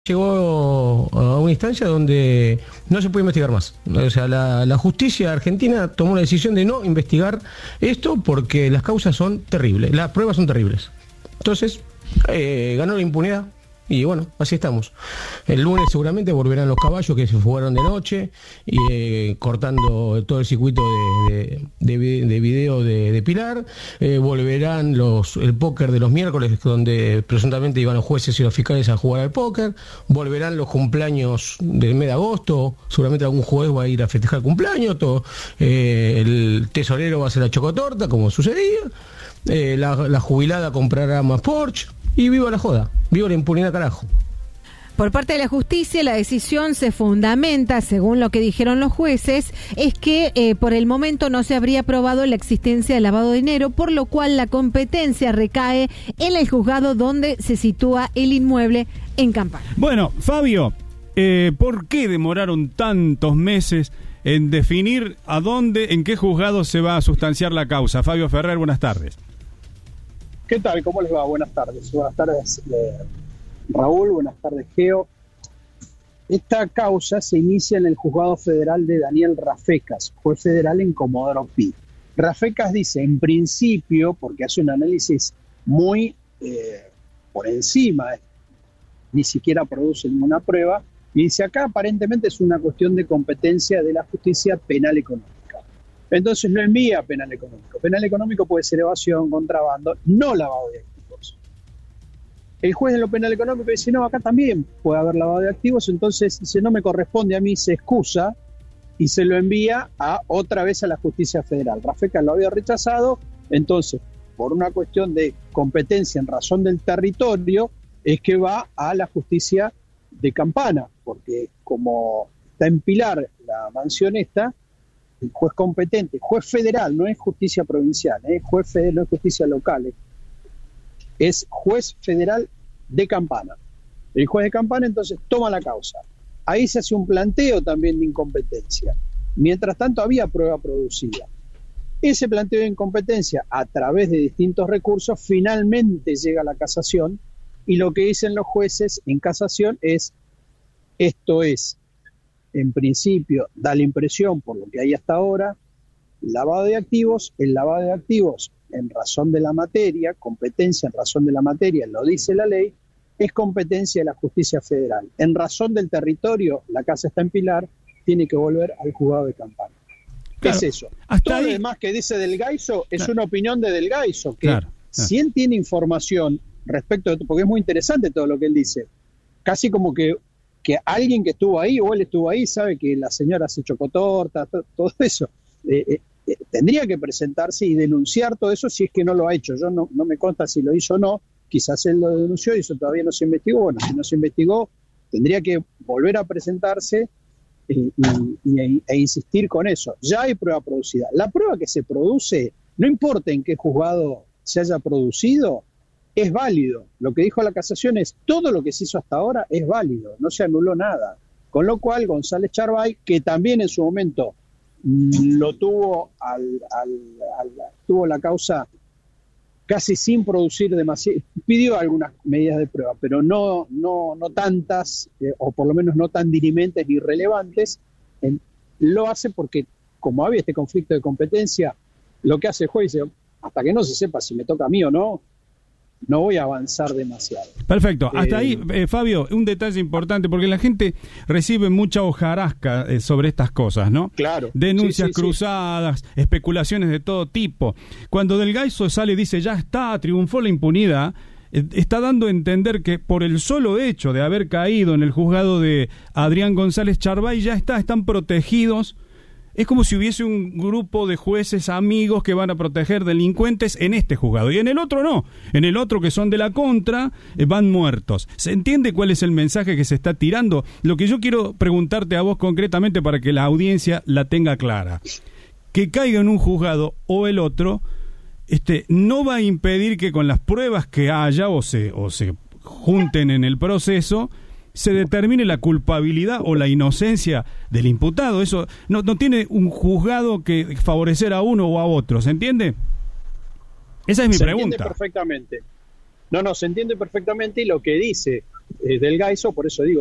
Llegó a una instancia donde no se puede investigar más. O sea, la justicia argentina tomó la decisión de no investigar esto porque las causas son terribles, las pruebas son terribles. Entonces, ganó la impunidad y bueno, así estamos. El lunes seguramente volverán los caballos que se fugaron de noche y cortando todo el circuito de video de Pilar. Volverán el póker de los miércoles, donde presuntamente iban los jueces y los fiscales a jugar al póker. Volverán los cumpleaños del mes de agosto. Seguramente algún juez va a ir a festejar el cumpleaños. El tesorero va a hacer la chocotorta, como sucedía. La jubilada comprará más Porsche. Y viva la joda, viva la impunidad, carajo. Por parte de la justicia, la decisión se fundamenta, según lo que dijeron los jueces, es que por el momento no se habría probado la existencia de lavado de dinero, por lo cual la competencia recae en el juzgado donde se sitúa el inmueble en Campana. Bueno, Fabio, ¿por qué demoraron tantos meses en definir a dónde, en qué juzgado se va a sustanciar la causa? Fabio Ferrer, buenas tardes. ¿Qué tal? ¿Cómo les va? Buenas tardes. Buenas tardes, Raúl. Buenas tardes, Geo. Esta causa se inicia en el Juzgado Federal de Daniel Rafecas, juez federal en Comodoro Pi. Rafecas dice, en principio, porque hace un análisis muy por encima, ni siquiera produce ninguna prueba, y dice, acá aparentemente es una cuestión de competencia de la justicia penal económica. Entonces lo envía a penal económico. Penal económico puede ser evasión, contrabando, no lavado de activos. El juez de lo penal económico dice, no, acá también puede haber lavado de activos, entonces dice, no me corresponde a mí, se excusa y se lo envía otra vez a la justicia federal. Rafecas lo había rechazado, entonces, por una cuestión de competencia en razón del territorio, es que va a la justicia de Campana, porque como está en Pilar la mansión esta, el juez competente, juez federal, no es justicia provincial, juez federal, no es justicia local, es juez federal de Campana. El juez de Campana entonces toma la causa. Ahí se hace un planteo también de incompetencia. Mientras tanto había prueba producida. Ese planteo de incompetencia, a través de distintos recursos, finalmente llega a la casación, y lo que dicen los jueces en casación es, esto es, en principio, da la impresión, por lo que hay hasta ahora, lavado de activos. El lavado de activos, en razón de la materia, competencia en razón de la materia, lo dice la ley, es competencia de la justicia federal. En razón del territorio, la casa está en Pilar, tiene que volver al juzgado de Campana. ¿Qué es eso? Todo lo demás que dice Del Gaiso es una opinión de Del Gaiso, que si él tiene información respecto de, porque es muy interesante todo lo que él dice, casi como que alguien que estuvo ahí o él estuvo ahí sabe que la señora hace chocotorta, todo eso. Tendría que presentarse y denunciar todo eso si es que no lo ha hecho. Yo no me consta si lo hizo o no, quizás él lo denunció y eso todavía no se investigó. Bueno, si no se investigó, tendría que volver a presentarse e insistir con eso. Ya hay prueba producida. La prueba que se produce, no importa en qué juzgado se haya producido, es válido. Lo que dijo la casación es, todo lo que se hizo hasta ahora es válido, no se anuló nada. Con lo cual, González Charbay, que también en su momento lo tuvo tuvo la causa casi sin producir demasiado, pidió algunas medidas de prueba, pero no tantas, o por lo menos no tan dirimentes ni relevantes. Lo hace porque, como había este conflicto de competencia, lo que hace el juez dice, hasta que no se sepa si me toca a mí o no voy a avanzar demasiado. Perfecto. Hasta ahí, Fabio, un detalle importante, porque la gente recibe mucha hojarasca sobre estas cosas, ¿no? Claro. Denuncias cruzadas, especulaciones de todo tipo. Cuando Del Gaiso sale y dice, ya está, triunfó la impunidad, está dando a entender que por el solo hecho de haber caído en el juzgado de Adrián González Charbay, ya están protegidos. Es como si hubiese un grupo de jueces amigos que van a proteger delincuentes en este juzgado. Y en el otro no. En el otro, que son de la contra, van muertos. ¿Se entiende cuál es el mensaje que se está tirando? Lo que yo quiero preguntarte a vos concretamente para que la audiencia la tenga clara. Que caiga en un juzgado o el otro, no va a impedir que con las pruebas que haya o se junten en el proceso, se determine la culpabilidad o la inocencia del imputado. Eso no tiene un juzgado que favorecer a uno o a otro, ¿se entiende? Esa es mi pregunta. Se entiende perfectamente. Se entiende perfectamente, y lo que dice del Gaiso, por eso digo,